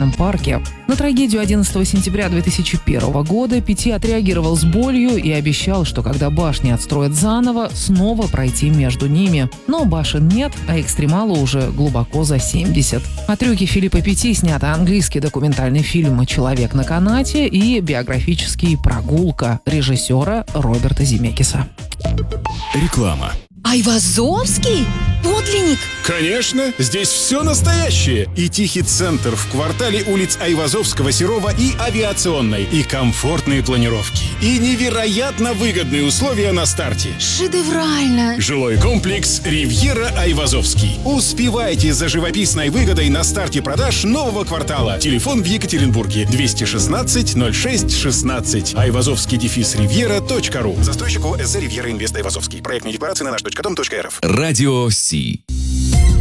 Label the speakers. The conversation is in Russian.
Speaker 1: Центральном парке. На трагедию 11 сентября 2001 года Петти отреагировал с болью и обещал, что когда башни отстроят заново, снова пройти между ними. Но башен нет, а экстремалу уже глубоко за 70. О трюке Филиппа Петти снято английский документальный фильм «Человек на канате» и биографический «Прогулка» режиссера Роберта Земекиса.
Speaker 2: Реклама.
Speaker 3: Айвазовский? Подлинник?
Speaker 2: Конечно, здесь все настоящее. И тихий центр в квартале улиц Айвазовского, Серова и Авиационной. И комфортные планировки. И невероятно выгодные условия на старте.
Speaker 3: Шедеврально!
Speaker 2: Жилой комплекс «Ривьера Айвазовский». Успевайте за живописной выгодой на старте продаж нового квартала. Телефон в Екатеринбурге 216 06 16. Айвазовский-ривьера.ру. Застройщик ОСЗ «Ривьера Инвест Айвазовский». Проектные декларации на наш.дом.рф.
Speaker 4: Радио Си.